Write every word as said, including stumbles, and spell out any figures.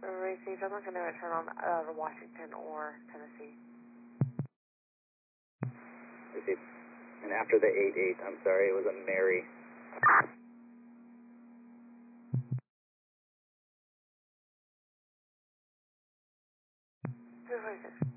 Received. I'm not going to return on uh, Washington or Tennessee. Received. And after the eight eight, I'm sorry, it was a Mary. Supervisor.